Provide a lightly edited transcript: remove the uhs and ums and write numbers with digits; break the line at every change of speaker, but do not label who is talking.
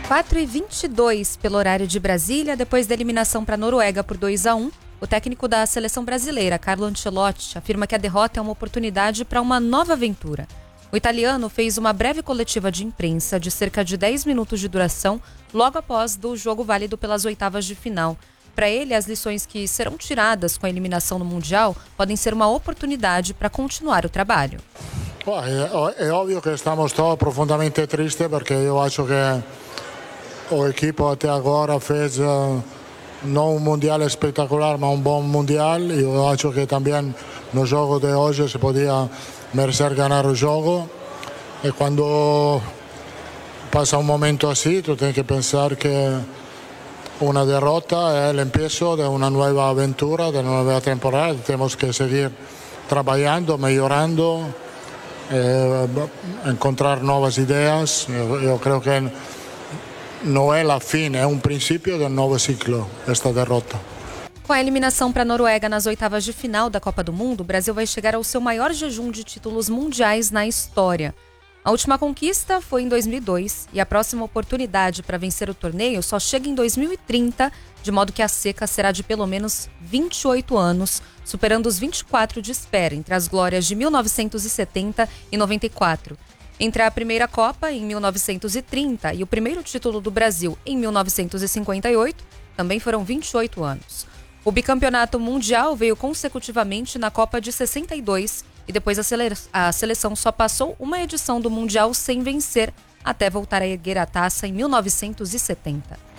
4h22 pelo horário de Brasília, depois da eliminação para a Noruega por 2-1, o técnico da seleção brasileira, Carlo Ancelotti, afirma que a derrota é uma oportunidade para uma nova aventura. O italiano fez uma breve coletiva de imprensa de cerca de 10 minutos de duração, logo após do jogo válido pelas oitavas de final. Para ele, as lições que serão tiradas com a eliminação no Mundial podem ser uma oportunidade para continuar o trabalho.
É óbvio que estamos todos profundamente tristes, porque eu acho que o equipo até agora fez não um mundial espetacular, mas um bom mundial. E eu acho que também no jogo de hoje se podia merecer ganhar o jogo. E quando passa um momento assim, tu tens que pensar que uma derrota é o início de uma nova aventura, de uma nova temporada. Temos que seguir trabalhando, melhorando, encontrar novas ideias. Eu creio que não é a fim, é um princípio de um novo ciclo, esta derrota.
Com a eliminação para a Noruega nas oitavas de final da Copa do Mundo, o Brasil vai chegar ao seu maior jejum de títulos mundiais na história. A última conquista foi em 2002 e a próxima oportunidade para vencer o torneio só chega em 2030, de modo que a seca será de pelo menos 28 anos, superando os 24 de espera entre as glórias de 1970 e 94. Entre a primeira Copa, em 1930, e o primeiro título do Brasil, em 1958, também foram 28 anos. O bicampeonato mundial veio consecutivamente na Copa de 62 e depois a seleção só passou uma edição do Mundial sem vencer, até voltar a erguer a taça em 1970.